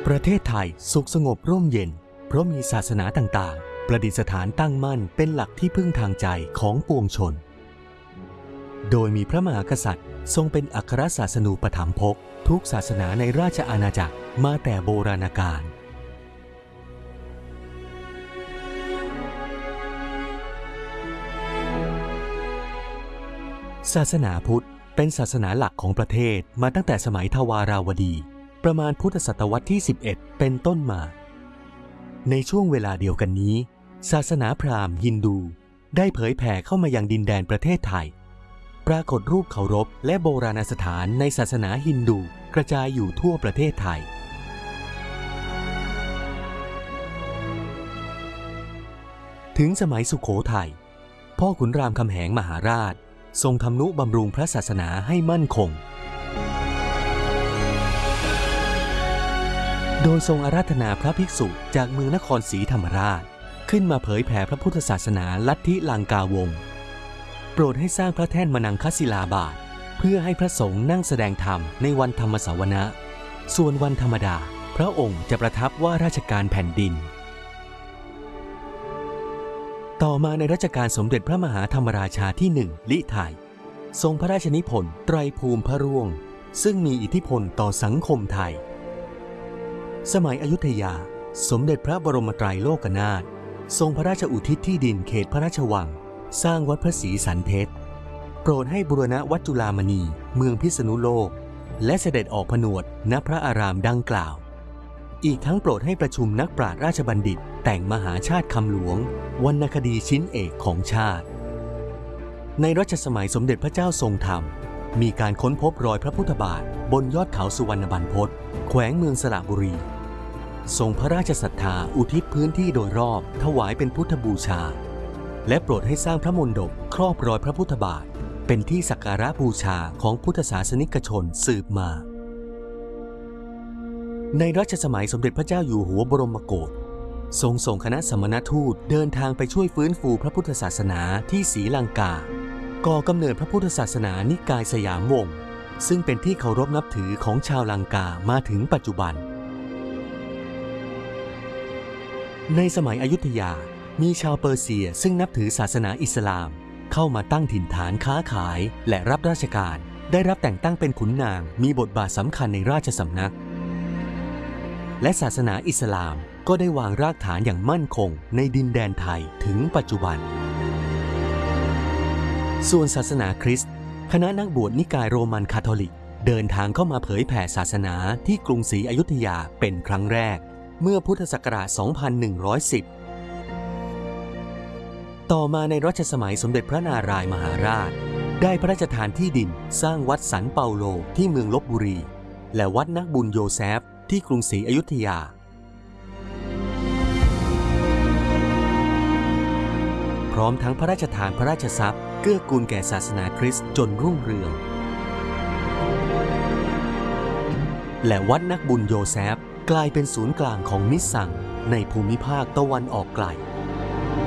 ประเทศไทยสุขสงบร่มเย็นเพราะมีศาสนาต่างๆประดิษฐานตั้งมั่นเป็นหลักที่พึ่งทางใจของปวงชนโดยมีพระมหากษัตริย์ทรงเป็นอัครศาสนูปถัมภกทุกศาสนาในราชอาณาจักรมาแต่โบราณกาลศาสนาพุทธเป็นศาสนาหลักของประเทศมาตั้งแต่สมัยทวาราวดีประมาณพุทธศตวรรษที่ 11 เป็นต้นมาในช่วงเวลาเดียวกันนี้ศาสนาพราหมณ์ฮินดูได้เผยแผ่เข้ามายังดินแดนประเทศไทยปรากฏรูปเคารพและโบราณสถานในศาสนาฮินดูกระจายอยู่ทั่วประเทศไทยถึงสมัยสุโขทัยพ่อขุนรามคำแหงมหาราชทรงทำนุบำรุงพระศาสนาให้มั่นคงโดยทรงอาราธนาพระภิกษุจากเมืองนครศรีธรรมราชขึ้นมาเผยแผ่พระพุทธศาสนาลัทธิลังกาวงศ์โปรดให้สร้างพระแท่นมนังคศิลาบาทเพื่อให้พระสงฆ์นั่งแสดงธรรมในวันธรรมสวนะส่วนวันธรรมดาพระองค์จะประทับว่าราชการแผ่นดินต่อมาในรัชกาลสมเด็จพระมหาธรรมราชาที่1ลิไทยทรงพระราชนิพนธ์ไตรภูมิพระร่วงซึ่งมีอิทธิพลต่อสังคมไทยสมัยอยุธยาสมเด็จพระบรมไตรโลกนาถทรงพระราชอุทิศที่ดินเขตพระราชวังสร้างวัดพระศรีสันเพชรโปรดให้บูรณะวัดจุฬามณีเมืองพิษณุโลกและเสด็จออกผนวดณพระอารามดังกล่าวอีกทั้งโปรดให้ประชุมนักปราชญ์ราชบัณฑิตแต่งมหาชาติคำหลวงวรรณคดีชิ้นเอกของชาติในรัชสมัยสมเด็จพระเจ้าทรงธรรมมีการค้นพบรอยพระพุทธบาทบนยอดเขาสุวรรณบรรพตแขวงเมืองสระบุรีทรงพระราชศรัทธาอุทิศพื้นที่โดยรอบถวายเป็นพุทธบูชาและโปรดให้สร้างพระมณฑปครอบรอยพระพุทธบาทเป็นที่สักการะบูชาของพุทธศาสนิกชนสืบมาในรัชสมัยสมเด็จพระเจ้าอยู่หัวบรมโกศทรงส่งคณะสมณทูตเดินทางไปช่วยฟื้นฟูพระพุทธศาสนาที่ศรีลังกาก่อกำเนิดพระพุทธศาสนานิกายสยามวงศ์ซึ่งเป็นที่เคารพนับถือของชาวลังกามาถึงปัจจุบันในสมัยอยุธยามีชาวเปอร์เซียซึ่งนับถือศาสนาอิสลามเข้ามาตั้งถิ่นฐานค้าขายและรับราชการได้รับแต่งตั้งเป็นขุนนางมีบทบาทสำคัญในราชสำนักและศาสนาอิสลามก็ได้วางรากฐานอย่างมั่นคงในดินแดนไทยถึงปัจจุบันส่วนศาสนาคริสต์คณะนักบวชนิกายโรมันคาทอลิกเดินทางเข้ามาเผยแผ่ศาสนาที่กรุงศรีอยุธยาเป็นครั้งแรกเมื่อพุทธศักราช 2110 ต่อมาในรัชสมัยสมเด็จพระนารายณ์มหาราชได้พระราชทานที่ดินสร้างวัดสันเปาโลที่เมืองลพบุรีและวัดนักบุญโยเซฟที่กรุงศรีอยุธยาพร้อมทั้งพระราชทานพระราชทรัพย์เกื้อกูลแก่ศาสนาคริสต์จนรุ่งเรืองและวัดนักบุญโยเซฟกลายเป็นศูนย์กลางของมิสซังในภูมิภาคตะวันออกไกล